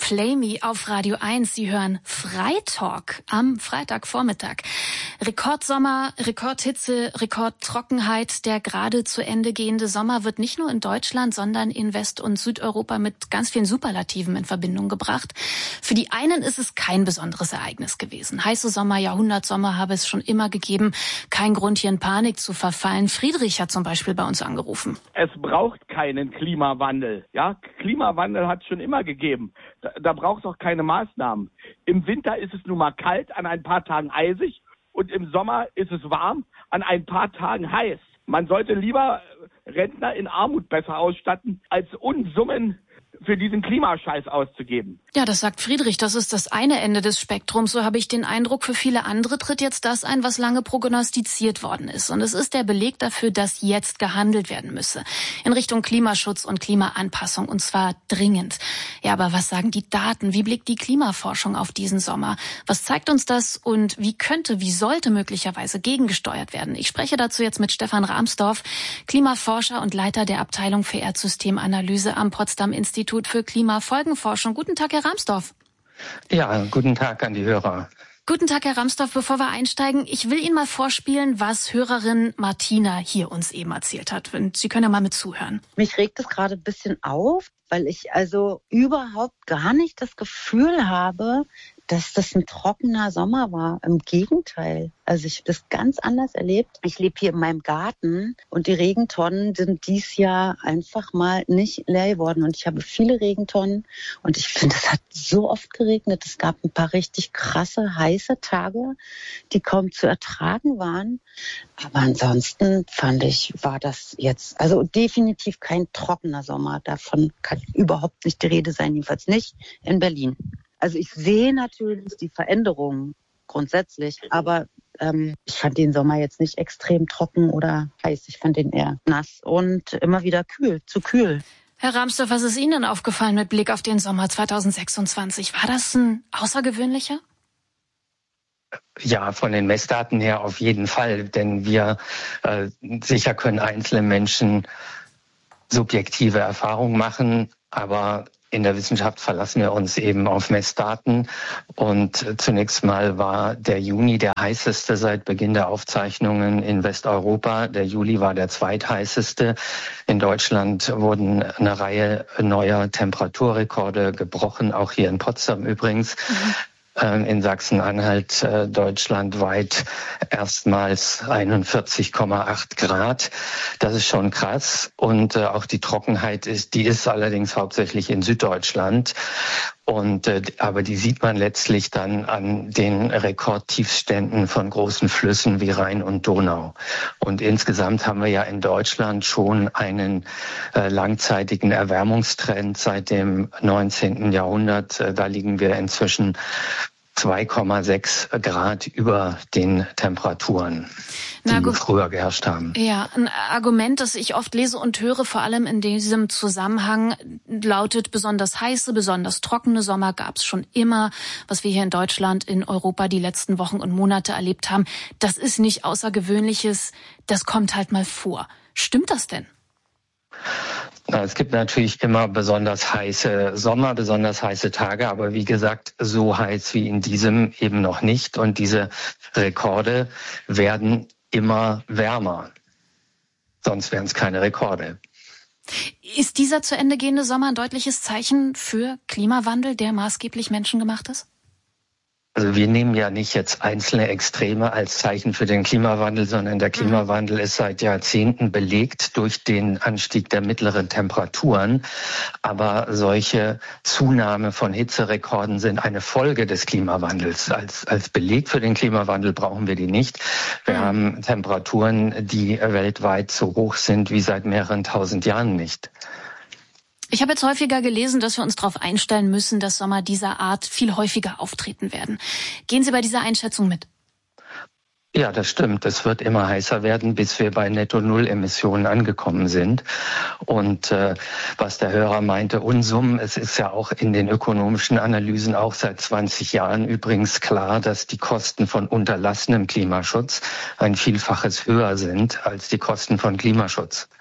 Play Me auf Radio 1. Sie hören Freitalk am Freitagvormittag. Rekordsommer, Rekordhitze, Rekordtrockenheit. Der gerade zu Ende gehende Sommer wird nicht nur in Deutschland, sondern in West- und Südeuropa mit ganz vielen Superlativen in Verbindung gebracht. Für die einen ist es kein besonderes Ereignis gewesen. Heiße Sommer, Jahrhundertsommer habe es schon immer gegeben. Kein Grund, hier in Panik zu verfallen. Friedrich hat zum Beispiel bei uns angerufen. Es braucht keinen Klimawandel. Ja, Klimawandel hat es schon immer gegeben. Da braucht es auch keine Maßnahmen. Im Winter ist es nun mal kalt, an ein paar Tagen eisig, und im Sommer ist es warm, an ein paar Tagen heiß. Man sollte lieber Rentner in Armut besser ausstatten, als Unsummen für diesen Klimascheiß auszugeben. Ja, das sagt Friedrich, das ist das eine Ende des Spektrums. So habe ich den Eindruck, für viele andere tritt jetzt das ein, was lange prognostiziert worden ist. Und es ist der Beleg dafür, dass jetzt gehandelt werden müsse. In Richtung Klimaschutz und Klimaanpassung, und zwar dringend. Ja, aber was sagen die Daten? Wie blickt die Klimaforschung auf diesen Sommer? Was zeigt uns das und wie sollte möglicherweise gegengesteuert werden? Ich spreche dazu jetzt mit Stefan Rahmsdorf, Klimaforscher und Leiter der Abteilung für Erdsystemanalyse am Potsdam Institut für Klimafolgenforschung. Guten Tag, Herr Rahmsdorf. Ja, guten Tag an die Hörer. Guten Tag, Herr Rahmsdorf. Bevor wir einsteigen, ich will Ihnen mal vorspielen, was Hörerin Martina hier uns eben erzählt hat. Und Sie können ja mal mit zuhören. Mich regt es gerade ein bisschen auf, weil ich also überhaupt gar nicht das Gefühl habe, dass das ein trockener Sommer war. Im Gegenteil. Also ich habe das ganz anders erlebt. Ich lebe hier in meinem Garten und die Regentonnen sind dieses Jahr einfach mal nicht leer geworden. Und ich habe viele Regentonnen und ich finde, es hat so oft geregnet. Es gab ein paar richtig krasse, heiße Tage, die kaum zu ertragen waren. Aber ansonsten fand ich, war das jetzt also definitiv kein trockener Sommer. Davon kann überhaupt nicht die Rede sein, jedenfalls nicht in Berlin. Also ich sehe natürlich die Veränderungen grundsätzlich, aber ich fand den Sommer jetzt nicht extrem trocken oder heiß. Ich fand den eher nass und immer wieder zu kühl. Herr Rahmsdorf, was ist Ihnen denn aufgefallen mit Blick auf den Sommer 2026? War das ein außergewöhnlicher? Ja, von den Messdaten her auf jeden Fall, denn sicher können einzelne Menschen subjektive Erfahrungen machen, aber in der Wissenschaft verlassen wir uns eben auf Messdaten. Und zunächst mal war der Juni der heißeste seit Beginn der Aufzeichnungen in Westeuropa. Der Juli war der zweitheißeste. In Deutschland wurden eine Reihe neuer Temperaturrekorde gebrochen, auch hier in Potsdam übrigens. In Sachsen-Anhalt deutschlandweit erstmals 41,8 Grad. Das ist schon krass. Und auch die Trockenheit ist allerdings hauptsächlich in Süddeutschland. Aber die sieht man letztlich dann an den Rekordtiefständen von großen Flüssen wie Rhein und Donau. Und insgesamt haben wir ja in Deutschland schon einen langzeitigen Erwärmungstrend seit dem 19. Jahrhundert. Da liegen wir inzwischen 2,6 Grad über den Temperaturen, die früher geherrscht haben. Ja, ein Argument, das ich oft lese und höre, vor allem in diesem Zusammenhang, lautet, besonders heiße, besonders trockene Sommer gab es schon immer. Was wir hier in Deutschland, in Europa die letzten Wochen und Monate erlebt haben, das ist nicht Außergewöhnliches, das kommt halt mal vor. Stimmt das denn? Es gibt natürlich immer besonders heiße Sommer, besonders heiße Tage, aber wie gesagt, so heiß wie in diesem eben noch nicht. Und diese Rekorde werden immer wärmer. Sonst wären es keine Rekorde. Ist dieser zu Ende gehende Sommer ein deutliches Zeichen für Klimawandel, der maßgeblich menschengemacht ist? Also wir nehmen ja nicht jetzt einzelne Extreme als Zeichen für den Klimawandel, sondern der Klimawandel ist seit Jahrzehnten belegt durch den Anstieg der mittleren Temperaturen. Aber solche Zunahme von Hitzerekorden sind eine Folge des Klimawandels. Als Beleg für den Klimawandel brauchen wir die nicht. Wir haben Temperaturen, die weltweit so hoch sind wie seit mehreren tausend Jahren nicht. Ich habe jetzt häufiger gelesen, dass wir uns darauf einstellen müssen, dass Sommer dieser Art viel häufiger auftreten werden. Gehen Sie bei dieser Einschätzung mit? Ja, das stimmt. Es wird immer heißer werden, bis wir bei Netto-Null-Emissionen angekommen sind. Und was der Hörer meinte, Unsummen, es ist ja auch in den ökonomischen Analysen auch seit 20 Jahren übrigens klar, dass die Kosten von unterlassenem Klimaschutz ein Vielfaches höher sind als die Kosten von Klimaschutz.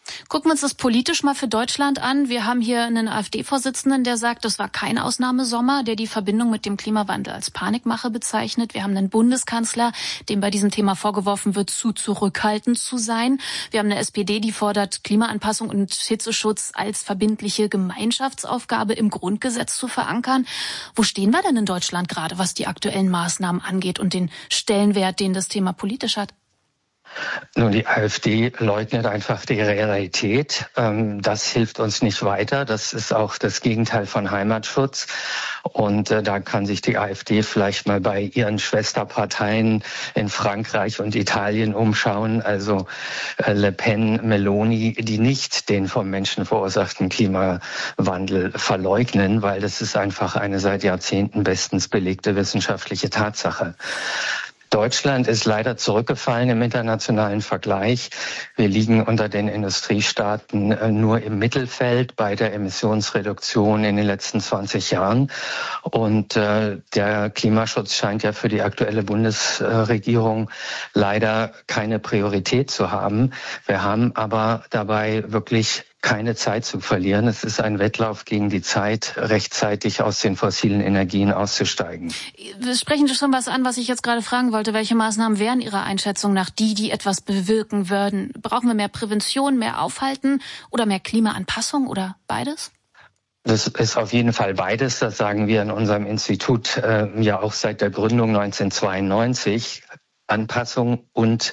Gucken wir uns das politisch mal für Deutschland an. Wir haben hier einen AfD-Vorsitzenden, der sagt, das war kein Ausnahmesommer, der die Verbindung mit dem Klimawandel als Panikmache bezeichnet. Wir haben einen Bundeskanzler, dem bei diesem Thema vorgeworfen wird, zu zurückhaltend zu sein. Wir haben eine SPD, die fordert, Klimaanpassung und Hitzeschutz als verbindliche Gemeinschaftsaufgabe im Grundgesetz zu verankern. Wo stehen wir denn in Deutschland gerade, was die aktuellen Maßnahmen angeht und den Stellenwert, den das Thema politisch hat? Nun, die AfD leugnet einfach die Realität. Das hilft uns nicht weiter. Das ist auch das Gegenteil von Heimatschutz. Und da kann sich die AfD vielleicht mal bei ihren Schwesterparteien in Frankreich und Italien umschauen. Also Le Pen, Meloni, die nicht den vom Menschen verursachten Klimawandel verleugnen, weil das ist einfach eine seit Jahrzehnten bestens belegte wissenschaftliche Tatsache. Deutschland ist leider zurückgefallen im internationalen Vergleich. Wir liegen unter den Industriestaaten nur im Mittelfeld bei der Emissionsreduktion in den letzten 20 Jahren. Und der Klimaschutz scheint ja für die aktuelle Bundesregierung leider keine Priorität zu haben. Wir haben aber dabei wirklich keine Zeit zu verlieren. Es ist ein Wettlauf gegen die Zeit, rechtzeitig aus den fossilen Energien auszusteigen. Wir sprechen schon was an, was ich jetzt gerade fragen wollte. Welche Maßnahmen wären Ihrer Einschätzung nach die etwas bewirken würden? Brauchen wir mehr Prävention, mehr Aufhalten oder mehr Klimaanpassung oder beides? Das ist auf jeden Fall beides. Das sagen wir in unserem Institut ja auch seit der Gründung 1992. Anpassung und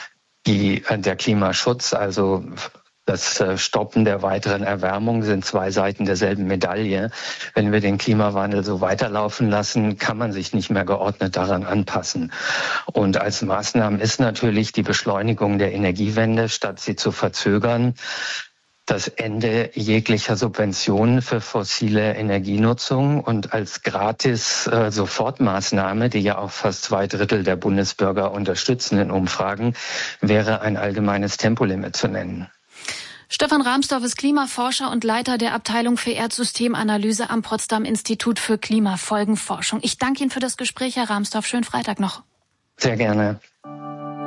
der Klimaschutz, also das Stoppen der weiteren Erwärmung, sind zwei Seiten derselben Medaille. Wenn wir den Klimawandel so weiterlaufen lassen, kann man sich nicht mehr geordnet daran anpassen. Und als Maßnahmen ist natürlich die Beschleunigung der Energiewende, statt sie zu verzögern, das Ende jeglicher Subventionen für fossile Energienutzung und als Gratis-Sofortmaßnahme, die ja auch fast 2/3 der Bundesbürger unterstützen in Umfragen, wäre ein allgemeines Tempolimit zu nennen. Stefan Rahmstorff ist Klimaforscher und Leiter der Abteilung für Erdsystemanalyse am Potsdam Institut für Klimafolgenforschung. Ich danke Ihnen für das Gespräch, Herr Rahmstorff. Schönen Freitag noch. Sehr gerne.